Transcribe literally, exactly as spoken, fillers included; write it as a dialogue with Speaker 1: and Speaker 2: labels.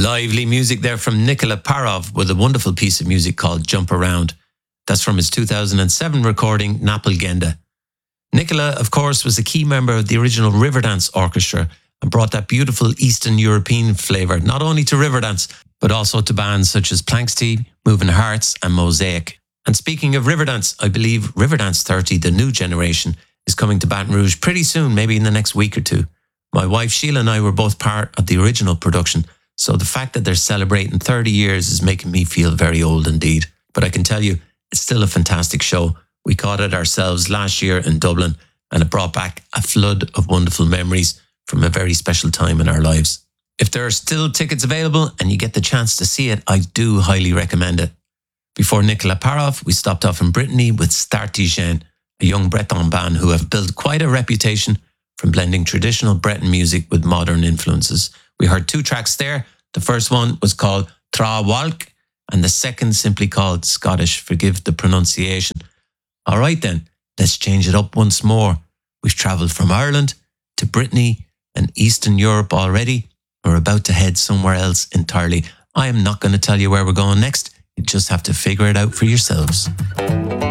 Speaker 1: Lively music there from Nikola Parov with a wonderful piece of music called Jump Around. That's from his two thousand seven recording, Napelgenda. Nikola, of course, was a key member of the original Riverdance Orchestra and brought that beautiful Eastern European flavour not only to Riverdance, but also to bands such as Planxty, Moving Hearts and Mosaic. And speaking of Riverdance, I believe Riverdance thirty, the new generation, is coming to Baton Rouge pretty soon, maybe in the next week or two. My wife Sheila and I were both part of the original production, so the fact that they're celebrating thirty years is making me feel very old indeed. But I can tell you, it's still a fantastic show. We caught it ourselves last year in Dublin, and it brought back a flood of wonderful memories from a very special time in our lives. If there are still tickets available and you get the chance to see it, I do highly recommend it. Before Nikola Parov, we stopped off in Brittany with Startigène, a young Breton band who have built quite a reputation from blending traditional Breton music with modern influences. We heard two tracks there. The first one was called Tra Walk, and the second simply called Scottish. Forgive the pronunciation. All right then, let's change it up once more. We've travelled from Ireland to Brittany and Eastern Europe already. We're about to head somewhere else entirely. I am not going to tell you where we're going next. You just have to figure it out for yourselves.